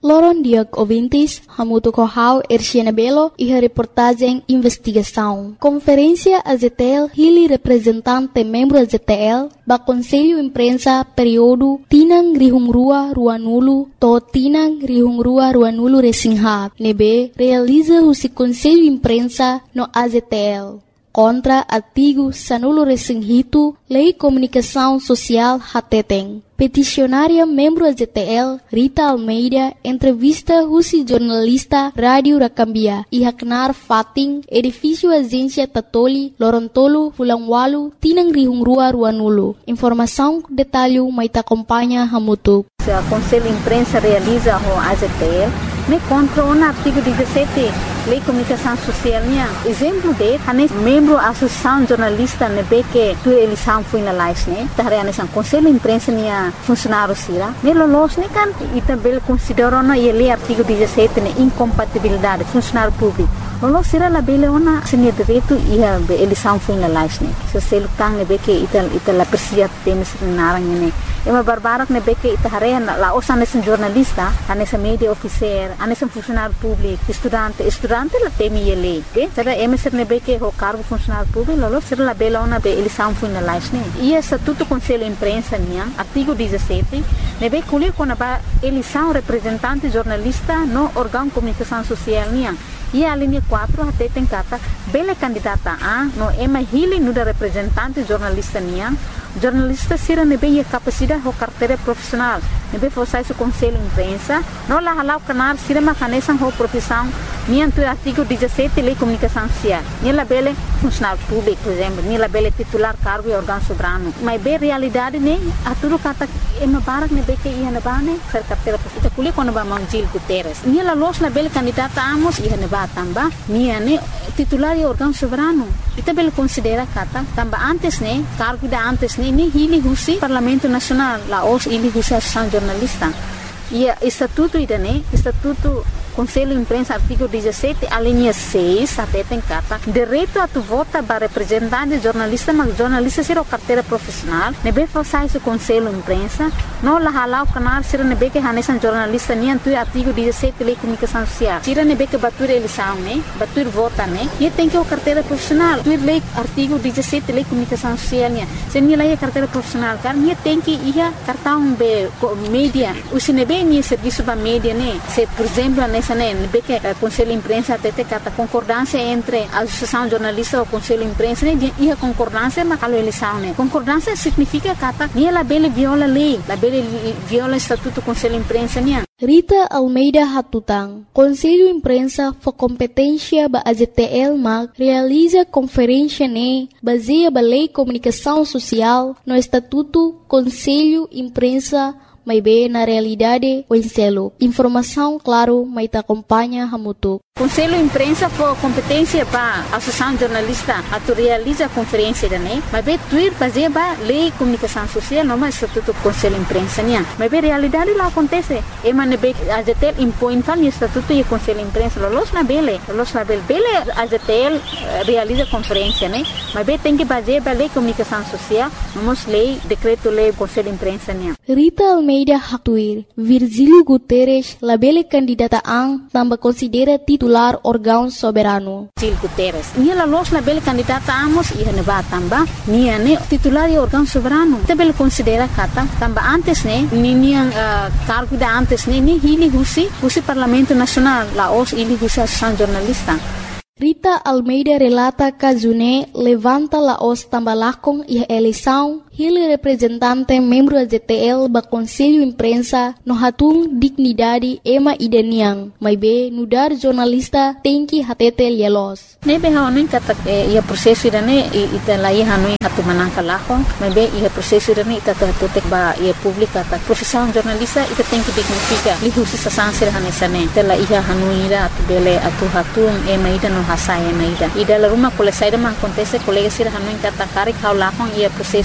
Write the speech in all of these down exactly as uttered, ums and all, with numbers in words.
Loron Diag Ouvintes, Hamuto Kohau, Erciana Belo e a reportagem Investigação. Conferência A Z T L, Hili representante membro A Z T L, ba Conselho Imprensa período Tinang Rihungrua Ruanulu, to Tinang Rihungrua Ruanulu Resinghab, nebe realiza o Conselho Imprensa no A Z T L. Contra artigo Sanulo Resinghito, Lei Comunicação Social Hateteng. Peticionária membro A Z T L, Rita Almeida, entrevista Rusi jornalista Rádio Rakambia e Haknar Fating, edifício Agência Tatoli, Lorontolo, Fulangwalu, Tinang Rihungrua Ruanulu. Informação, detalhe, maita acompanha Hamutu. O Conselho Imprensa realiza o A Z T L, me contra o artigo dezessete, Lei Comunicação Social. Exemplo de, hanes membro da Associação Jornalista nebe que tu eleição foi na live, né? Tahre hanes ang Conselho Imprensa niya funcionário sira. Me lolos ne kan itabel considero na ele artigo dezessete ne incompatibilidade funcionário público. Lolos sira la bele ona senia direito e a eleição foi na live, né? So selo tang nebe que ital ital persia temes narang ne. Ema barbarak nebe que itahare la osa hanes jornalista, hanes media officer, hanes funcionário público, estudante, estudante la temi ele, okay? Sera ema ser nebe que o cargo funcionário público, lolos sira la bele ona be eleição foi na live, né? E estatuto Conselho Imprensa niya artigo dezessete, nebe kulir kona ba eleição representante jornalista no órgão comunicação social niya. E a linha quatro até tem kata bele candidata a no ema hili no da representante jornalista niya. Jornalista sira nebe a capacidade ho carteira profissional. Nebe fosse o Conselho Imprensa, no la halau canal sira macanesan ho profissão niya tu artigo dezessete Lei Comunicação Social. Niya la bele funcionário público, por exemplo, niya la bele titular cargo e órgão soberano. Mas be realidade ne a tudo kata ema barak nebe que ia na bane ser carteira profissional. Kulir kona ba Manjil Guterres. Niya la los la bele candidata amos ia na tamba niya ne titular e órgão soberano. Ita bele considera kata tamba antes ne cargo da antes ne ni hili husi Parlamento Nacional la os hili husi Associação Jornalista. E estatuto ida ne estatuto Conselho Imprensa artigo dezessete a linha seis até tem kata direito a tu vota para representante jornalista mas jornalista ser o carteira profissional nebe falsai o Conselho Imprensa no la halau canal sira nebe que hanesan jornalista ni antu artigo dezessete Lei Comunicação Social sira nebe que batur eleição né batur vota né e tem que o carteira profissional tu lei artigo dezessete Lei Comunicação Social né se ni lei carteira profissional car ni tem que ia cartão be mídia o sinebe ni serviço ba mídia né se por exemplo nebe que o Conselho Imprensa até tem kata concordância entre a Associação Jornalista e o Conselho Imprensa né e a concordância mas a eleição né concordância significa kata ni la bele viola lei la bele viola estatuto Conselho Imprensa né. Rita Almeida Hatutang, Conselho Imprensa for competência ba A Z T L mag realiza conferência ne baseia ba Lei Comunicação Social no Estatuto Conselho Imprensa mas bem na realidade o enselo. Informação, claro, mas te acompanha Hamutu. Conselho Imprensa for competência para a Associação Jornalista a tu realiza a conferência da né, mas bem tuir fazer ba Lei Comunicação Social não mais Estatuto Conselho Imprensa né, mas bem realidade lá acontece. E mas nebe A Z T L impõe tal Estatuto e Conselho Imprensa los na bele, los na bele, bele A Z T L realiza conferência né, mas bem tem que fazer ba Lei Comunicação Social, vamos lei decreto lei Conselho Imprensa né. Rita Almeida Hatuir, Virgílio Guterres, labele candidata ang tambah considera titular órgão soberano. Virgílio Guterres, niya la los labele candidata amos iha ne ba tamba, niya ne titular e órgão soberano. Tabele considera kata tamba antes ne, ni niya uh, cargo da antes ne, ni hili husi, husi Parlamento Nacional, la os hili husi Associação Jornalista. Rita Almeida relata Kazune levanta la os tambalakong e eleição Hili representante membro A Z T L ba Conselho Imprensa no hatung dignidade ema ideniang, mas be nudar jornalista tem que hatete lielos. Nebe haonin kata ia prosesso irane ita lai hanoi hatu manangka lahong, mas be ia prosesso irane ita tutek ba ia publika ta profissão jornalista ita tem que dignifica li husi sasansir hanesane tela ia hanoi ira atu bele atu hatung ema ida no hasai ema ida ida la rumah kole saida man kontese kolega sir hanoi kata karik hau lahong ia prosesso dene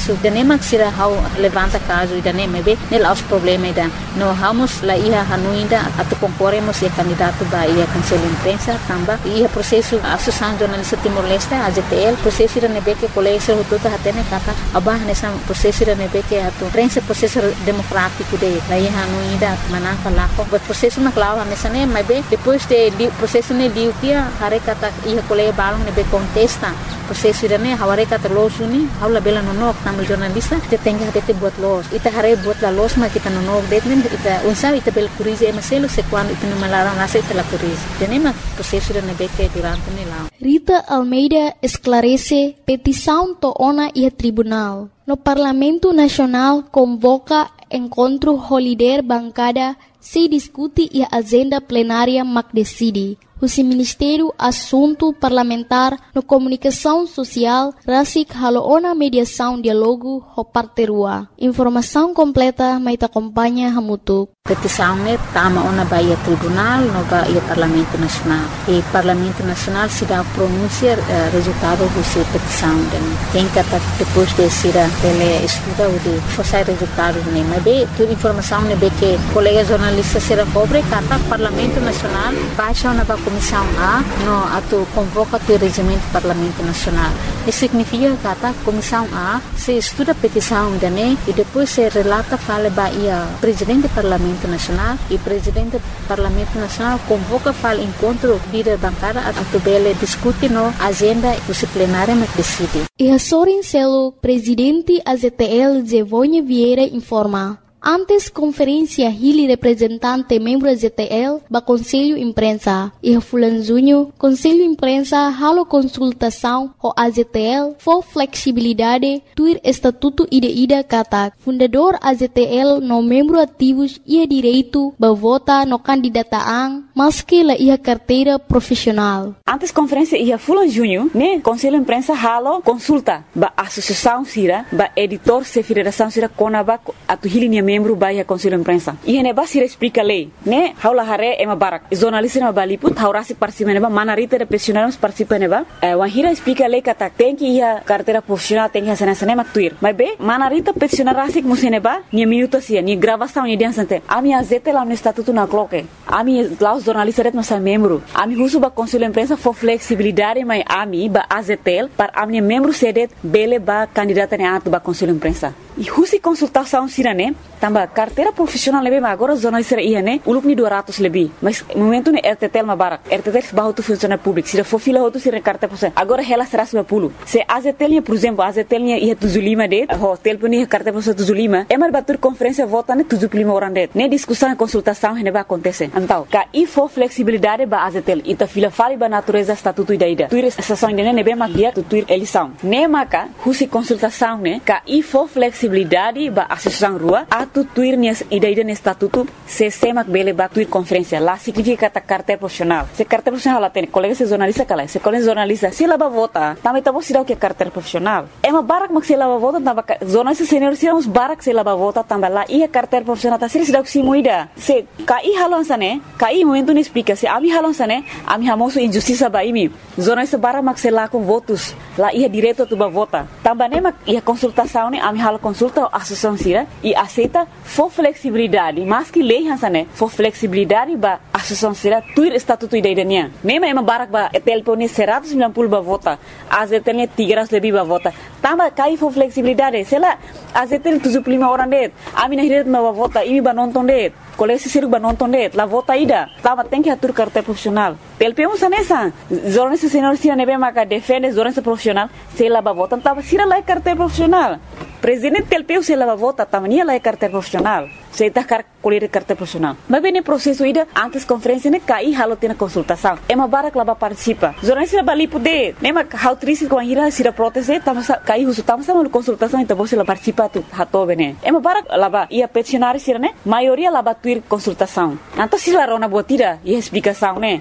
nema sira hau levanta caso ida nem be nela os problema ida no vamos la ia hanuinda atu concorremos e candidato ba ia cancela imprensa tamba ia processo associação jornalista Timor-Leste A J T L processo ida nebe que colégio tudo hatene kata abah nessa processo ida nebe que atu prensa processo democrático de la ia hanuinda manaka lako but processo na clava nessa nem be depois de processo ne diu dia hare kata ia colégio balong nebe contesta processo ida ne haware kata los uni haula bela no nok tamal jornalista te tenga hate buat los ita hare buat la los ma kita no nok det men ita unsa ita bel curize emaselo se quando ita no malarang asa ita la curize tenema processo ida nebe que durante ne lá Rita Almeida esclarece petição to ona e tribunal. No Parlamento Nacional convoca encontro holiday bancada se discute e a agenda plenária mac decide. O Ministério Assunto Parlamentar no Comunicação Social Rasik Haloona Mediação Dialogo Hoparterua. Informação completa mai te acompanha Hamutuk. Petição ne tama ona baia tribunal no baia Parlamento Nacional. E Parlamento Nacional se dá pronunciar uh, resultado do petição. Tem que depois de ser ele estuda o de forçar resultado ne. Mas bem, toda informação ne be que colega jornalista será cobre kata Parlamento Nacional baixa na Comissão A no ato convoca o regimento do Parlamento Nacional. Isso significa que a Comissão A se estuda a petição da N E e depois se relata fala baia presidente do Parlamento Nacional e presidente do Parlamento Nacional convoca fala encontro líder bancada a tubele discute no agenda do plenário mas decide. E a Sorin Celo, presidente A Z T L Zevonha Vieira informa. Antes conferência Hili representante membro da Z T L ba Conselho Imprensa e Fulan Junho Conselho Imprensa halo consultação o A Z T L for flexibilidade tuir estatuto ida ida kata fundador A Z T L no membro ativos ia direito ba vota no candidataan maski la ia carteira profissional. Antes conferência ia Fulan Junho né Conselho Imprensa halo consulta ba associação sira ba editor se federação sira konaba atu Hili membro baia Conselho Imprensa. E hene ba sira explica lei, né? Haula hare ema barak. Jornalista na baliput, haurasi participa neba, manarita de profissionais participa neba. Eh, wahira explica lei kata tem que ia carteira profissional tem que hacer sana maktuir. Mas be, manarita profissional rasik museneba, ni minuto sia, ni gravação ni dia sante. Ami azete lá no estatuto na cloque. Ami lá os jornalistas ret masa membro. Ami husu ba Conselho Imprensa for flexibilidade mai ami ba A Z T L para ami membro sedet bele ba candidata ne atu ba Conselho Imprensa. E husi consultação sirane tamba carteira profissional lebe agora jornalista ia né uluk ni dua ratus lebih mas momento ne R T T L mabarak R T T L bahu tu funcionário público se for fila outro sira carteira profissional agora ela será cento e cinquenta se A Z T L por exemplo A Z T L ia tujuh puluh lima det ho telefone carteira profissional tujuh puluh lima é mar batur conferência vota ne tujuh puluh lima orang det ne discussão e consultação ne ba acontece então ca e for flexibilidade ba A Z T L ita fila fali ba natureza estatuto ida ida tuir estação ne ne be mag dia tuir eleição ne maka husi consultação ne ca e for flexibilidade ba associação rua atu tuir nias ida-ida ni estatuto se semak bele ba tuir conferência lá significa kata carteira profissional se carteira profissional lá tem colega se jornalista kala se colega jornalista se lá ba vota também tá bom se dá o que é carteira profissional é uma barak mak se lá ba vota tamba jornalista senior se uns barak se lá ba vota tamba lá e a carteira profissional tá se dá o que se moida se kai halon sane kai momento ni explica se ami halon sane ami hamoso injustiça ba imi jornalista barak mak se lá com votos lá ia direto tu ba vota tamba ne mak ia consultação ne ami halo consulta a associação sira e aceita for flexibilidade mas que lei hansane for flexibilidade ba associação sira tuir estatuto idaidannya nema ema barak ba telefone seratus sembilan puluh ba vota A Z T L tiga ratus lebih ba vota tamba kai for flexibilidade sela A Z T L tujuh puluh lima orang det ami na hiret ba vota imi ba nonton det kolesi siruk ba nonton det la vota ida tamba tem que atur carteira profissional telpeu sanesa jornalista senior sira nebe maka defende jornalista profissional sela ba vota tamba sira la carteira profissional presidente telpeu sela ba vota tamba nia la carteira profissional se tá car colher carteira profissional mas bem processo ida antes conferência ne kai halo tena consultação é uma barak lá ba participa jornalista bali poder nema how triste com a ira sira proteste tamba kai husu tamba sama consultação então você lá participa tu hato bene é uma barak lá ba ia peticionário sira ne maioria lá ba tuir consultação então se lá rona botira e explicação né ne bem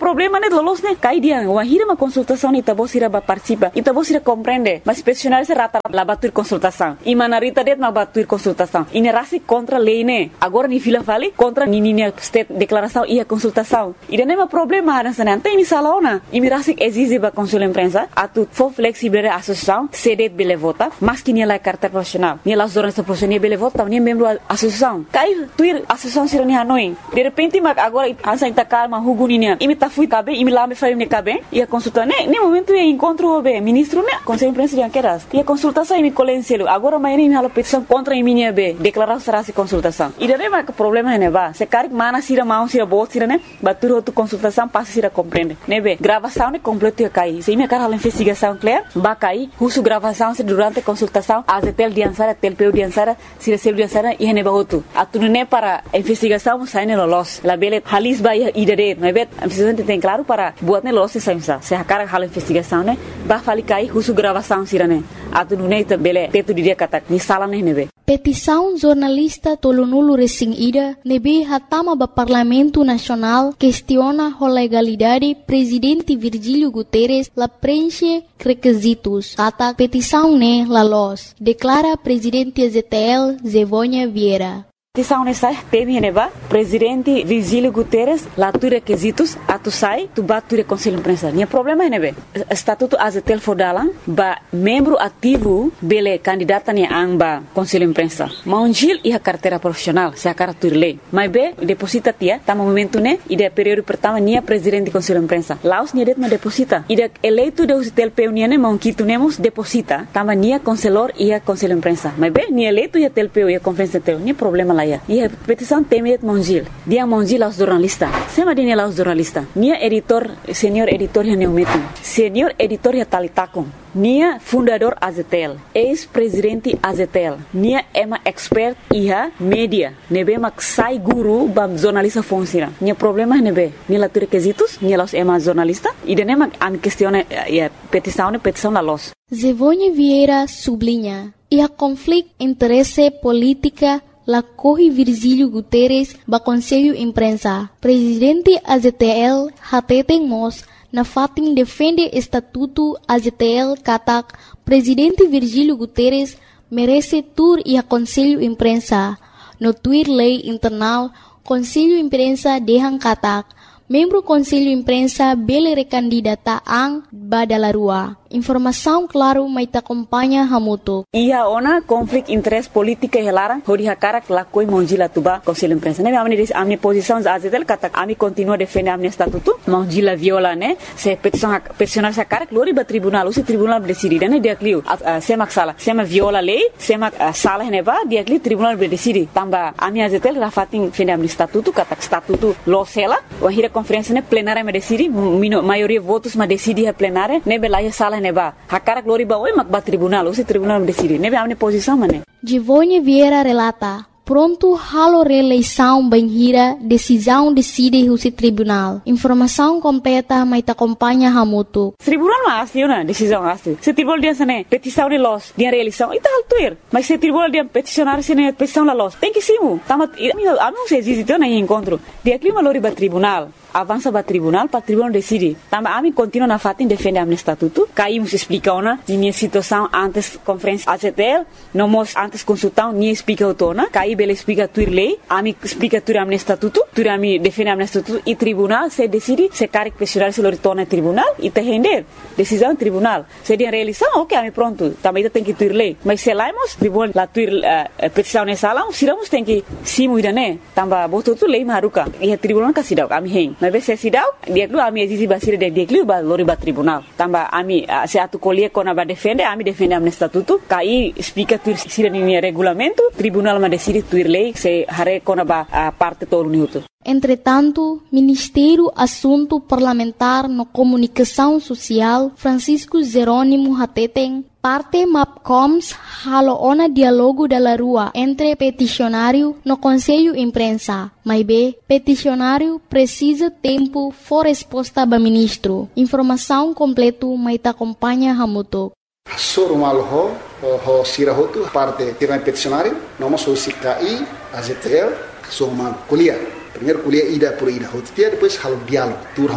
problema né lolos né cai dia wahira uma consultação ita bosira ba participa ita bosira compreende mas peticionário se rata la batur consultação e manarita det ma batur consultação e nerasi contra lei né agora ni fila vale contra ni ni state declaração e a consultação e não é problema nessa né tem salona e mirasi exige ba consul imprensa atu for flexible associação cedet bele vota mas que ni la carta profissional ni la zona esta profissional bele vota ni membro associação cai tuir associação sira ni hanoi de repente mas agora ansa ita calma huguninia e me tá fui cabe e me lá me faria me cabe e a consulta né nem momento é encontro o ministro né conselho imprensa de anqueras e a consultação e me colencielo agora mais nem me petição contra em minha be declarar será se consultação e daí mas problema né va se cari mana sira mão sira bot sira né batur outro consultação passa sira compreende né be gravação né completo cai se me cara a investigação clear ba cai uso gravação se durante a consultação a zetel de ansara telpeu de ansara sira sel de ansara e ne ba outro atu né para investigação sai ne lolos la bele halis ba idade mas bet a investigação tem claro para buat ne lolos sai se a cara a investigação né ba fali cai uso gravação sira né atu né bele teto dia kata ni sala ne ne be petição jornalista Tolonulu Recém Ida nebe hatama ba Parlamento Nacional questiona a legalidade presidente Virgílio Guterres la preenche requisitos kata petição ne la los declara presidente Z T L Zevônia Vieira. Petição nessa teme neba presidente Virgílio Guterres lá tu requisitos atu sai tu bature conselho imprensa nem problema nebe estatuto azetel fodalan ba membro ativo bele candidata ne amba conselho imprensa maunjil e a carteira profissional se a carteira lei mas be deposita tia tá momento né e de período pertama nia presidente conselho imprensa laos nia det ma deposita e de eleito de azetel peunia ne maunquito nemos deposita tama nia conselor e a conselho imprensa mas be nia eleito e a telpeu e a conferência teu nem problema lá e a petição teme Mongil dia Mongil aos jornalistas sema dine aos jornalistas nia editor senior editor ya neumetu senior editor ya talitakon nia fundador Azetel ex-presidente Azetel nia ema expert iha media nebe mak sai guru bam jornalista fonsira nia problema nebe nia la requisitos nia los ema jornalista e de nema am questione ya petição petição la los Zevônia Vieira sublinha e a conflito interesse política la corre Virgílio Guterres ba Conselho Imprensa. Presidente A Z T L hateten mos na fatin defende estatuto A Z T L katak Presidente Virgílio Guterres merece tur e a Conselho Imprensa. No tuir lei internal Conselho Imprensa dehan katak membro Conselho Imprensa bele recandidata ang badalarua. Informação claro mai ta acompanha hamuto. Ia ona conflito interesse política helara hori hakara la koi monjila tuba Conselho Imprensa. Ne amne amne posição azetel kata ami continua defende amne estatuto. Monjila viola ne se petição peticionar sa cara glori ba tribunal o se tribunal decide ne dia clio sema sala sema viola lei sema sala ne ba dia clio tribunal decide tamba ami azetel rafatin defende amne estatuto kata estatuto lo sela o hira conferência ne plenária me decide maioria votos ma decide a plenária ne belaia sala neba hakara glori ba oi mak ba tribunal o se tribunal decide nebe amne posição mane Zevônia Vieira relata pronto halo reeleição banhira decisão decide o tribunal informação completa mai ta acompanha hamuto tribunal mas na decisão asli se tribunal dia sane petição de los dia reeleição ita altuir mas se tribunal dia peticionar sene petição la los tem que simu tamat ami se existe na encontro dia clima lori ba tribunal avança para tribunal para tribunal decide tamba ami continua na fatin defende amne estatuto caímos explica ona minha situação antes conferência A Z T L não mos antes consultão ni explica otona caí bele explica tuir lei ami explica tuir amne estatuto tuir ami defende amne estatuto e tribunal se decide se caric questionar se lo retorna tribunal e te render decisão tribunal se dia reeleição ok ami pronto também tem que tuir lei mas se laimos tribunal la tuir uh, petição nessa sala siramos tem que simu idane tamba boto tu lei maruka e tribunal ka sidau ami hen mas se sidau dia klu ami existe basira de dia klu ba lori ba tribunal tamba ami uh, se atu colie kona ba defende ami defende amne estatuto kai explica tuir sira ni regulamento tribunal ma decide tuir lei se hare kona ba uh, parte todo minuto. Entretanto, Ministério Assunto Parlamentar no Comunicação Social Francisco Jerônimo Hateten parte MAPCOMS halo ona dialogo da rua entre peticionário no Conselho Imprensa. Mas B, peticionário precisa tempo for resposta ba ministro. Informação completo mai ta acompanha hamuto. Soro malho ho sirahotu parte tirana peticionário noma so sikai A Z T L so man kuliah primeiro kuliah ida por ida hotia depois halo diálogo tur hamuto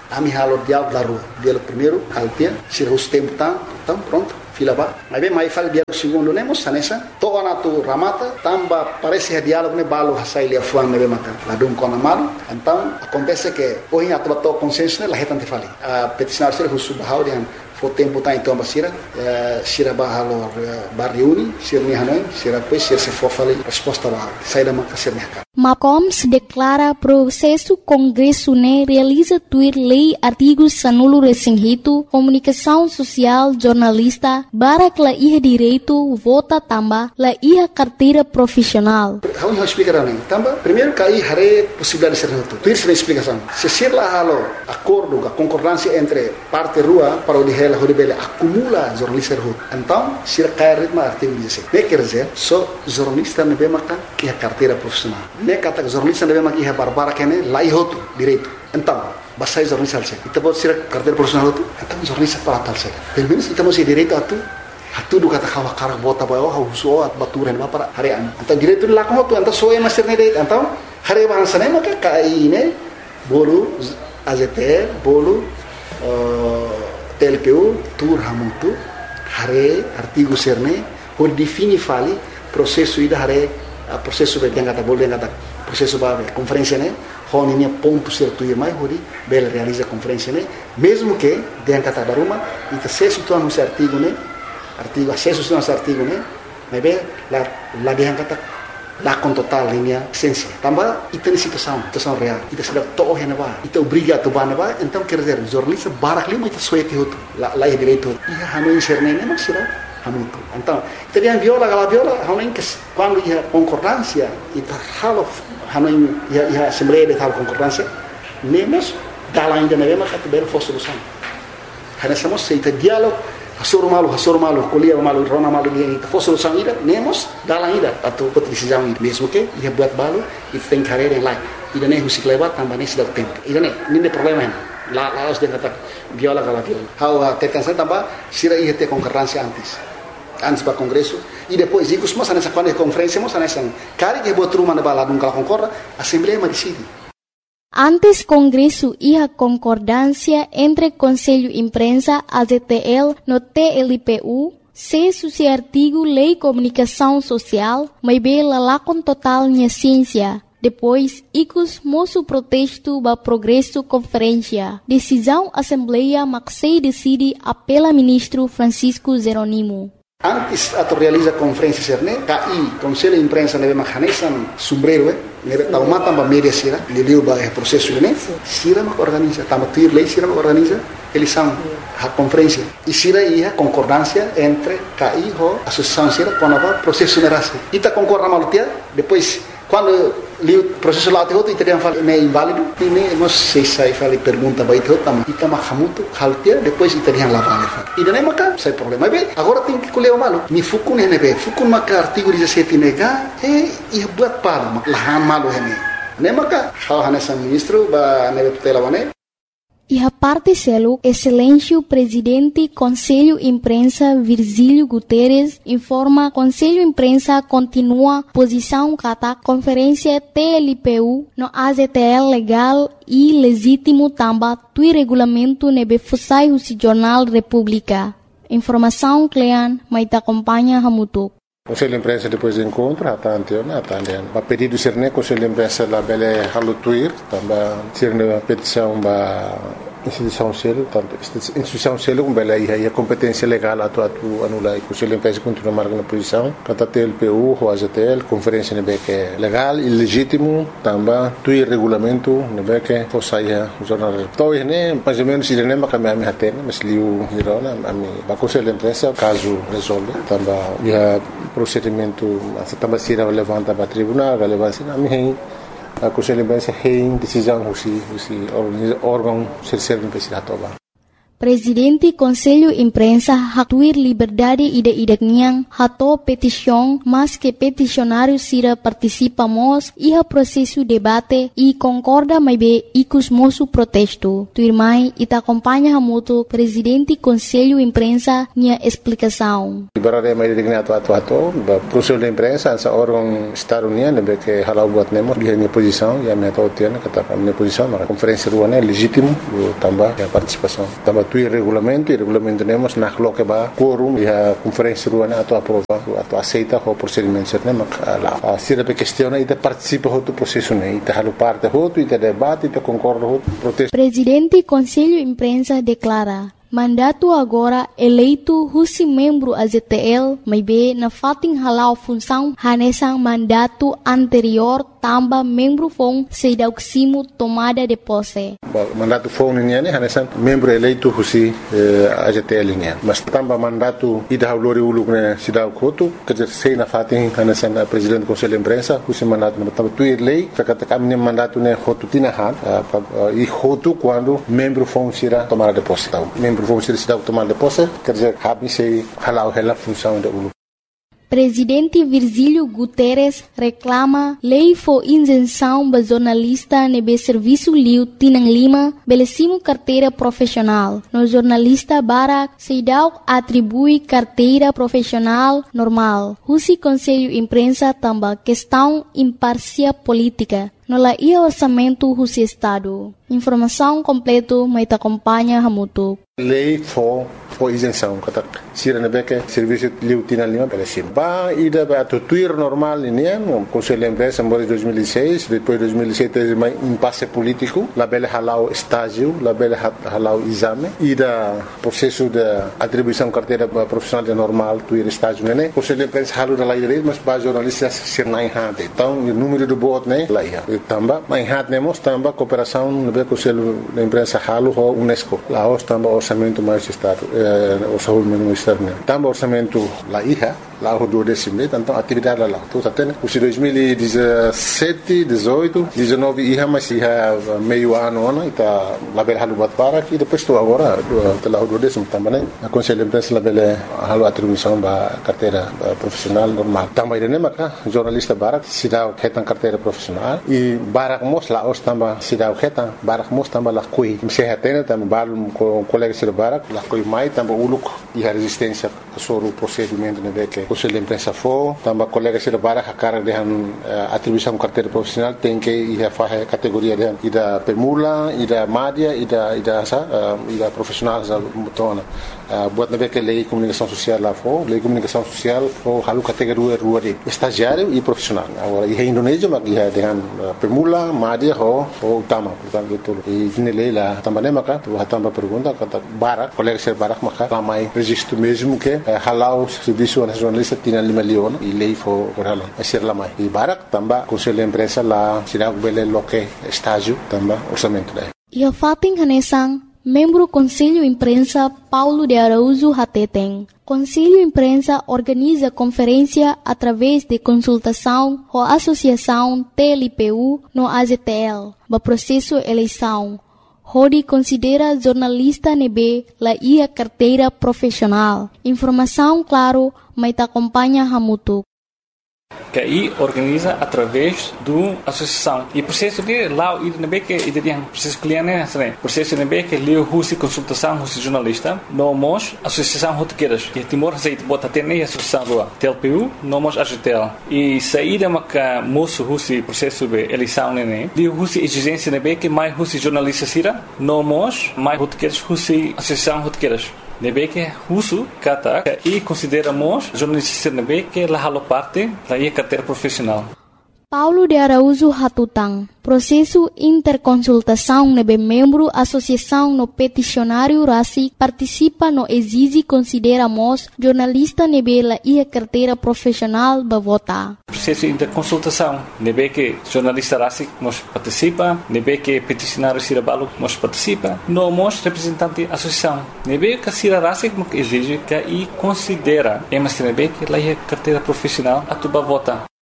A mim halo diálogo da rua. Diálogo primeiro, altia, se o tempo tá, então pronto. Fila ba. Mas bem, mas fala diálogo segundo, nemos sanessa. Toa na tu ramata, tamba parece diálogo ne balo hasai lia fuang ne mata. La dum kona malu. Então acontece que hoje a tua consenso ne la retante fali. A peticionar ser o subhau de fo tempo tá então basira, sira bahalo barriuni, sir ni hanoi, sira pois sir se for fali resposta ba. Sai da maka sir mercado. Macom se declara processo Congresso né realiza tuir lei artigos sanulo resinhito, comunicação social, jornalista, barak la iha direito, vota tamba, la iha carteira profissional. Vamos explicar nem. Tamba, primeiro cai hare possibilidade de ser tudo. Tuir se explicação. Se ser lá halo acordo, a concordância entre parte rua para o de ela horibele acumula jornalista rua. Então, se cai ritmo artigo dezessete. Ne quer dizer, só jornalista não vê maca iha carteira profissional. Ne kata jornalista deve maki barbara kene lai hotu direito. Então, basai jornalista alse. Ita pode ser carteira profissional hotu. Então jornalista para tal se. Pelo menos ita mesti direito atu. Atu do kata kawa karak bota bayo ha uso at baturan ba para harian. Então direito la ko hotu anta soe master ne direito. Então, hare bahasa ne maka kai ne bolu A Z T L bolu T L P U tur hamutu hare artigo serne por defini fali processo ida hare a processo be yang kata boleh kata processo ba conferência né honinya ponto certo e mais hori bela realiza conferência né mesmo que yang kata daruma ita acesso tu anu artigo né artigo acesso tu anu artigo né mas be la la yang kata la con total linha essência tambah ita ni situação situação real ita sudah toh hena ba ita obriga tu ba ba então quer dizer jornalista barak lima ita suete hotu la la direito ia hanu inserne né mas será muito. Então, teriam viola, aquela viola, quando ia concordância, e halo, hano ia ia assembleia de tal concordância, nemos dala ainda não mas que belo fosse solução. Hanessamos se ita diálogo, hasoro malu, hasoro malu, colia malu, rona malu dia ita fosse solução ida, nemos dala ainda atau pot decisão ida, mesmo que ia buat balu, ita tem carreira em lá, ida nem musik lewat tambah nesse dal tempo. Ida nem, nem problema lá lá os de kata viola aquela viola. How tekan saya tambah sira ia ter concordância antes. Antes para o Congresso, e depois, e costuma nessa quando é conferência, mas nessa cara que boa turma na balada nunca concorda, a Assembleia decide. Antes Congresso ia concordância entre Conselho Imprensa, A Z T L, no T L P U, se suci artigo Lei Comunicação Social, mas bela lá com total minha ciência. Depois, icos moço protesto ba progresso conferência. Decisão Assembleia Maxei decide apela ministro Francisco Jeronimo. Antes a realiza conferência serne, K I Conselho de Imprensa neve mahanesan sombrero, neve tauma tamba media sira, liliu ba é processo né? Sira ma organiza, tamba tuir lei sira ma organiza, eles são a conferência. E sira ia concordância entre K I ho associação sira com a processo nerase. Ita concorda malutia, depois quando li o processo lá outro italiano fala é inválido, e nem não sei se fala pergunta vai ter também. Ita mahamutu haltia depois italiano lá vale. E daí maca sem problema. Bem, agora tem que colher o malo. Mi fukun né bem, fukun maca artigo dezessete nega e e buat palo, lahan malo né. Nem maca, how nessa ministro ba neve tutela bane. E a parte selo, excelência presidente Conselho Imprensa Virgílio Guterres informa Conselho Imprensa continua posição kata conferência T L P U no A Z T L legal e legítimo tamba tui regulamento nebe fusai husi Jornal República. Informação Clean, mas te acompanha Hamutuk. Conselho de Imprensa depois do encontro, a tantiona, a tantiona. A pedido ser né, Conselho de Imprensa lá bele halutuir, também ser uma petição ba instituição selo, tanto instituição selo com bele aí a competência legal atu atu anula e Conselho de Imprensa continua marcando posição, kata T L P U, o A Z T L, conferência nebe que é legal e legítimo, também tui regulamento nebe que fosaia o jornal. Então né, mais ou menos ele nem vai caminhar me atene, mas liu hirona, a mim, ba Conselho de Imprensa caso resolve, também ia procedimento se também se levanta para tribunal relevância a mim a Conselho de Imprensa tem decisão se se órgão ser serve para se atovar. Presidente Conselho Imprensa hatuir liberdade ida-idak niang hato petição, mas que peticionário sira participamos iha processo debate e concorda mais bem icus moço protesto. Tuirmai ita acompanha hamuto Presidente Conselho Imprensa nia explicação. Liberdade mais digna atu atu atu, Conselho de Imprensa essa órgão Estado União, lembra que halau buat nemo dia minha posição, ya minha tautiana kata minha posição, mas conferência ruana legítimo tambah ya participação. Tambah tu regulamento, e regulamento temos na coloca ba quorum e a conferência ruana atu aprova, atu aceita o procedimento certo, mas a sira pe questiona e te participa do processo né, e te halu parte hoto, e te debate, e te concorda hoto protesto. Presidente Conselho Imprensa declara mandato agora eleito husi membro A Z T L, mas bem na fating halau função hanesang mandato anterior tamba membro fong sedauksimo tomada de posse. Mandato fong niya ni hanesang membro eleito husi eh, A Z T L niya. Mas tamba mandato ida haulori uluk na sidaw koto, kajar sei na fating hanesang uh, Presidente do Conselho de Imprensa husi mandato na tamba tuir lei, kakatakam ni mandato na hotu tinahan, uh, uh, e hotu quando membro fong sira tomada de posse. Membro vão ser cidade tomar de posse, quer dizer, habem se halau hela função da ulu. Presidente Virgílio Guterres reclama lei for isenção ba jornalista nebe serviço liu Tinang Lima belecimo carteira profissional. No jornalista Barak Seidau atribui carteira profissional normal. Husi Conselho Imprensa tamba questão imparcial política. No la ia orçamento husi Estado. Informação completo mai acompanha hamutu. Lei for for isenção, kata sira nebeke serviço liu Tinang Lima belecimo. Ba ida ba tuir normal ini no Conselho de Imprensa em dois mil e seis, depois dois mil e sete mais impasse político, la bele halau estágio, la bele halau exame, ida processo de atribuição carteira profissional de normal tuir estágio né. Conselho de Imprensa halu da lei direito, mas ba jornalistas ser na enhante. Então o número do voto né lá ia. Tamba, mas enhante nemos tamba cooperação no Conselho de Imprensa halu ho UNESCO. Lá os tamba orçamento mais estado, eh, orçamento mais estado né. Tamba orçamento lá ia. Lá o do décimo, então atividade lá. Então até os dois mil e dezessete, dezoito, dezenove ia mais ia meio ano ano, então lá bela halu bat para e depois estou agora lá o do décimo também. A Conselho de Imprensa lá bela halu atribuição ba carteira profissional normal. Também ele maka jornalista barak sidau ketan carteira profissional e barak mos lá os também sidau ketan barak mos também lá coi. Se hatena também balum colega sir barak lá coi mai também uluk e a resistência sobre o procedimento né que Conselho de Imprensa for, também colega sira barak a cara de uh, atribuição carteira profissional tem que ir a fazer categoria de ida permula, ida média, ida ida sa, uh, ida profissional sa mutona. Uh, buat nabe que lei comunicação social lá for, lei comunicação social for halu categoria rua de estagiário e profissional. Agora em Indonésia mas ia dengan uh, permula, média ho ho utama, portanto itu. E ini lei lá também maka, tu também pergunta kata barak, colega sira barak maka ramai registro mesmo que uh, halau serviço nacional Tinang Lima Leon e lei for orala ser lá mais e barak também Conselho de Imprensa lá será bele loque estágio também orçamento lá. E a fating hanesang membro Conselho Imprensa Paulo de Araújo Hateteng. Conselho Imprensa organiza conferência através de consultação com a Associação T L P U no A Z T L, ba processo eleição. Hodi considera jornalista nebe la ia carteira profissional. Informação claro, mas acompanha hamutu. Que aí organiza através do associação e processo de lá e nebe que e tem processo cliente né processo nebe que leu husi consultação husi jornalista nomos associação rotequeiras que Timor aceita bota até nem associação lá T L P U nomos A Z T L e saída maca moço husi processo de eleição né de husi exigência nebe que mais husi jornalista sira nomos mais rotequeiras husi associação rotequeiras nebe que husu kata e consideramos jornalista nebe que la halo parte la ia carteira profissional. Paulo de Araújo Hatutang. Processo interconsultação nebe membro associação no peticionário Rasi participa no exige consideramos jornalista nebe la ia carteira profissional ba vota. Processo interconsultação nebe que jornalista Rasi nos participa, nebe que peticionário Sirabalo nos participa, no mos representante associação. Nebe que Sira Rasi nos exige que e considera, é mas nebe que la ia carteira profissional a tuba vota.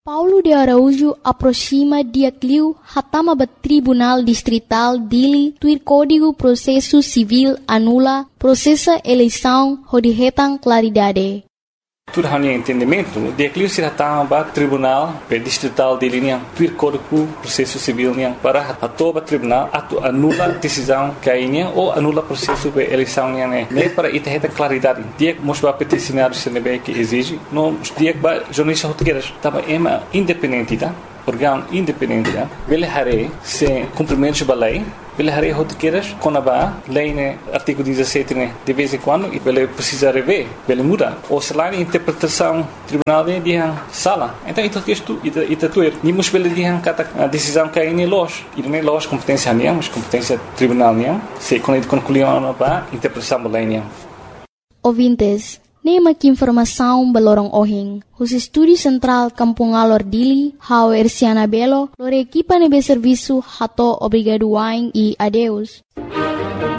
Paulo de Araújo aproxima dia cliu hatama ba Tribunal Distrital Dili tuir Código Processo Civil anula processa eleição rodihetan claridade. Tudo hanya entendimento, dia cliu se hatama ba Tribunal Distrital Dili niang tuir Código Processo Civil niang para hatoba Tribunal atu anula decisão kainya ou anula processo de eleição niang ne. Ne para ita claridade. Dia mosba peticionário se nebe que exige, no dia ba jornalista rotegueiras tava ema independente tá? Órgão independente tá? Vele hare se cumprimento da lei. Vele hare rotegueiras quando ba lei né artigo dezessete né de vez em quando e vele precisa rever, vele muda. Ou se lá interpretação tribunal de dia sala. Então isso que isto ita ita tuer. Ni mos vele dia kata a decisão que aí loja. E não é loja competência niang, mas competência tribunal niang. Se quando concluiu ba interpretação da lei niang. Ouvintes, nema que informação balorong ohing. Os estúdios central Kampung Alor Dili, hau Erciana Belo, lore equipa nebe serviço hato obrigado wain e adeus.